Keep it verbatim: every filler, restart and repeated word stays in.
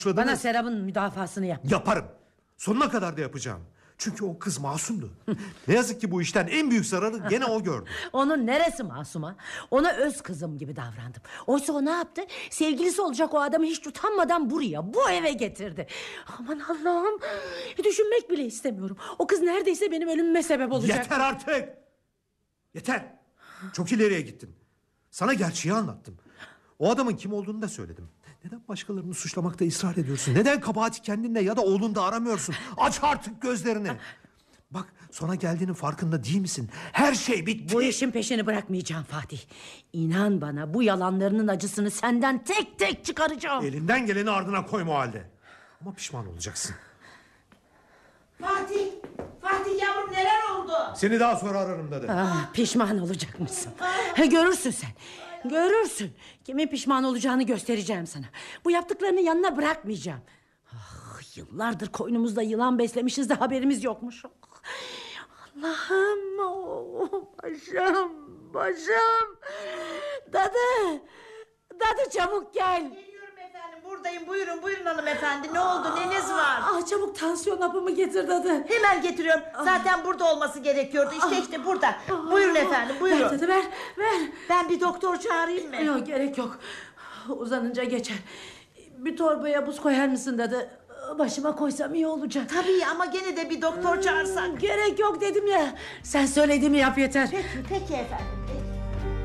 Bana Serap'ın müdafasını yap. Yaparım. Sonuna kadar da yapacağım. Çünkü o kız masumdu. Ne yazık ki bu işten en büyük zararı gene o gördü. Onun neresi masuma? Ona öz kızım gibi davrandım. Oysa o ne yaptı? Sevgilisi olacak o adamı hiç utanmadan buraya, bu eve getirdi. Aman Allah'ım, düşünmek bile istemiyorum. O kız neredeyse benim ölümüme sebep olacak. Yeter artık. Yeter. Çok ileriye gittin. Sana gerçeği anlattım. O adamın kim olduğunu da söyledim. Neden başkalarını suçlamakta ısrar ediyorsun? Neden kabahati kendinde ya da oğlunda aramıyorsun? Aç artık gözlerini. Bak, sona geldiğinin farkında değil misin? Her şey bitti. Bu işin peşini bırakmayacağım Fatih. İnan bana, bu yalanlarının acısını senden tek tek çıkaracağım. Elinden geleni ardına koyma o halde. Ama pişman olacaksın. Fatih, Fatih yavrum, neler oldu? Seni daha sonra ararım dedi. Ah, pişman olacakmışsın. Ha, görürsün sen. Görürsün. Kimin pişman olacağını göstereceğim sana. Bu yaptıklarını yanına bırakmayacağım. Ah, yıllardır koynumuzda yılan beslemişiz de haberimiz yokmuş. Allah'ım, oh, başım, başım. Dadı, dadı çabuk gel. Geliyorum efendim, buradayım. Buyurun, buyurun hanımefendi. Ne oldu, neniz var? Ah, çabuk tansiyon hapımı getir dadı. Hemen getiriyorum. Zaten burada olması gerekiyordu. İşte işte burada. Buyurun efendim, buyurun. Ver dadı, ver, ver. Ben bir doktor çağırayım mı? Yok, gerek yok. Uzanınca geçer. Bir torbaya buz koyar mısın dadı? Başıma koysam iyi olacak. Tabii ama gene de bir doktor çağırsak. Gerek yok dedim ya. Sen söylediğimi yap yeter. Peki, peki efendim.